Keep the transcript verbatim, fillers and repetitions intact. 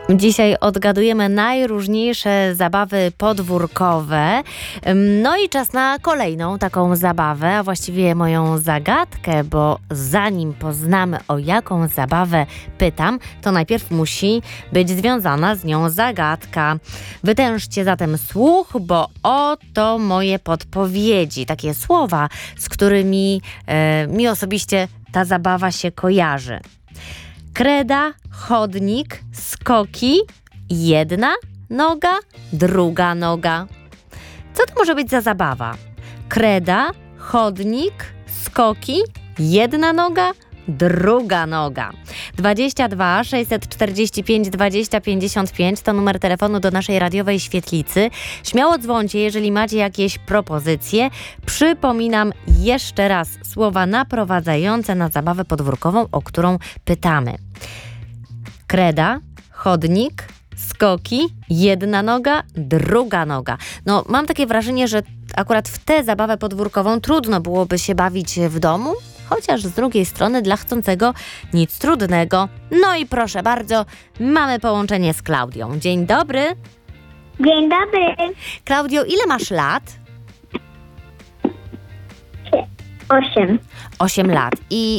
Dzisiaj odgadujemy najróżniejsze zabawy podwórkowe. No i czas na kolejną taką zabawę, a właściwie moją zagadkę, bo zanim poznamy, o jaką zabawę pytam, to najpierw musi być związana z nią zagadka. Wytężcie zatem słuch, bo oto moje podpowiedzi, takie słowa, z którymi e, mi osobiście ta zabawa się kojarzy. Kreda, chodnik, skoki, jedna noga, druga noga. Co to może być za zabawa? Kreda, chodnik, skoki, jedna noga, druga noga. dwadzieścia dwa sześćset czterdzieści pięć dwadzieścia pięćdziesiąt pięć to numer telefonu do naszej radiowej świetlicy. Śmiało dzwońcie, jeżeli macie jakieś propozycje. Przypominam jeszcze raz słowa naprowadzające na zabawę podwórkową, o którą pytamy. Kreda, chodnik, skoki, jedna noga, druga noga. No, mam takie wrażenie, że akurat w tę zabawę podwórkową trudno byłoby się bawić w domu, chociaż z drugiej strony dla chcącego nic trudnego. No i proszę bardzo, mamy połączenie z Klaudią. Dzień dobry. Dzień dobry. Klaudio, ile masz lat? Osiem. Osiem lat. I